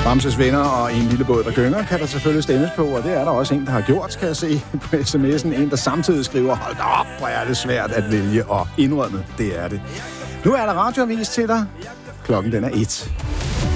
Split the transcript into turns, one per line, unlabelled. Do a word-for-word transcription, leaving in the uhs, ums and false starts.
Bamses venner og en lille båd, der gynger, kan der selvfølgelig stemmes på, og det er der også en, der har gjort, kan jeg se på sms'en. En, der samtidig skriver, hold da op, hvor er det svært at vælge, og indrømme, det er det. Nu er der radioavis til dig. Klokken den er et.